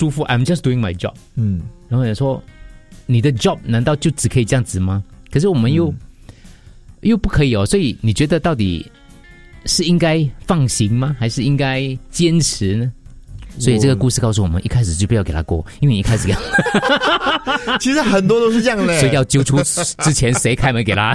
祝福 I'm just doing my job。然后也说你的 job 难道就只可以这样子吗？可是我们又不可以哦，所以你觉得到底是应该放行吗？还是应该坚持呢？所以这个故事告诉我们，一开始就不要给他过，因为你一开始给他其实很多都是这样的， 所以要揪出之前谁开门给他，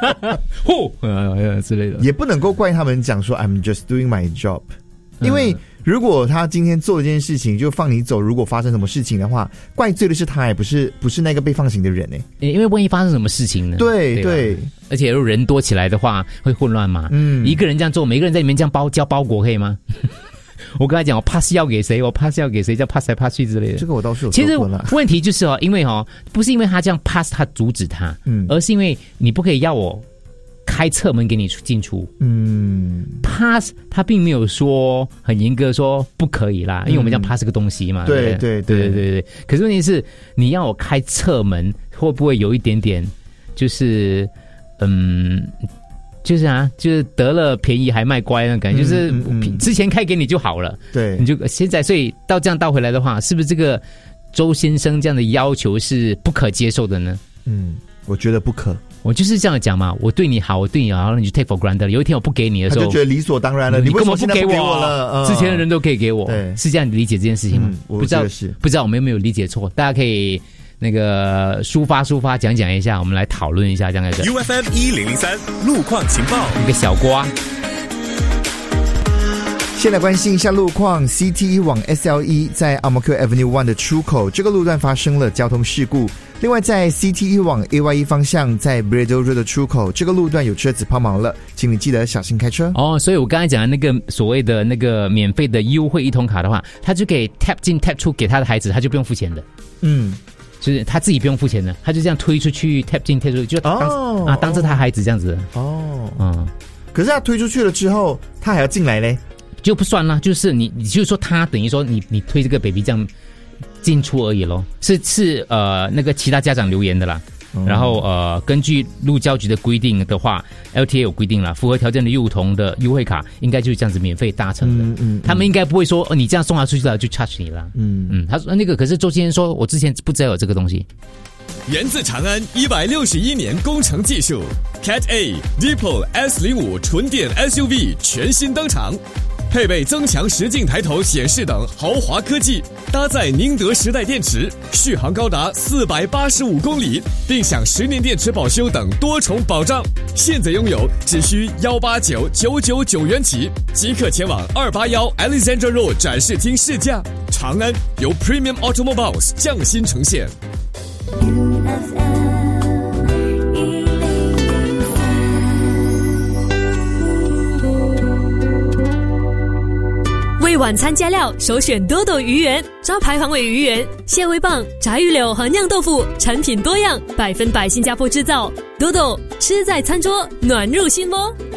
之类的， 也不能够怪他们讲说 I'm just doing my job，因为如果他今天做一件事情就放你走，如果发生什么事情的话，怪罪的是他，也不是那个被放行的人因为万一发生什么事情呢？ 对， 而且如果人多起来的话会混乱嘛。一个人这样做，每个人在里面这样交包裹可以吗？我跟他讲，我 pass 要给谁，我 pass 要给谁，叫 pass 来 pass 去之类的。 这个我倒是有做过了。 其实问题就是因为不是因为他这样 pass 他阻止他，而是因为你不可以要我开侧门给你进出。pass 他并没有说很严格说不可以啦，因为我们这样 pass 个东西嘛。 对。 可是问题是，你要我开侧门，会不会有一点点就是就是得了便宜还卖乖那感觉，就是之前开给你就好了。 对， 你就现在，所以到这样倒回来的话，是不是这个周先生这样的要求是不可接受的呢？ 我觉得不可。 我就是这样讲嘛，我对你好，然后你就 take for granted。有一天我不给你的时候， 他就觉得理所当然了。 你根本不给我了， 之前的人都可以给我， 对， 是这样理解这件事情吗？ 不知道我们有没有理解错？大家可以那个抒发讲一下，我们来讨论一下这样的。 UFM 1003路况情报， 一个小瓜。 先来关心一下路况 ，CTE 往 SLE 在 Ang Mo Kio Avenue 1的出口，这个路段发生了交通事故。另外，在 CTE 往 AYE 方向，在 Braddell Road 的出口，这个路段有车子抛锚了，请你记得小心开车。 所以我刚才讲的那个所谓的那个免费的优惠一通卡的话，他就可以 tap 进 tap 出给他的孩子，他就不用付钱的。就是他自己不用付钱的，他就这样推出去 tap 进 tap 出，就当着他孩子这样子。 可是他推出去了之后，他还要进来嘞， 就不算啦。就是你就是说他等于说你推这个 baby 这样进出而已咯，是那个其他家长留言的啦。然后根据路交局的规定的话 ，LTA 有规定啦，符合条件的幼童的优惠卡应该就是这样子免费搭乘的。他们应该不会说你这样送他出去了就 charge 你啦。他说那个可是周先生说，我之前不知道有这个东西。 源自长安161年工程技术 ，Cat A、Deepol S05 纯电 SUV 全新登场。配备增强实境抬头显示等豪华科技，搭载宁德时代电池，续航高达485公里，并享10年电池保修等多重保障。现在拥有只需189,999元起，即刻前往281 Alexandra Road 展示厅试驾。长安由 Premium Automobiles 匠心呈现。 为晚餐加料，首选多多鱼圆，招牌黄尾鱼圆、蟹味棒、炸鱼柳和酿豆腐，产品多样，100%新加坡制造。多多吃在餐桌，暖入心窝。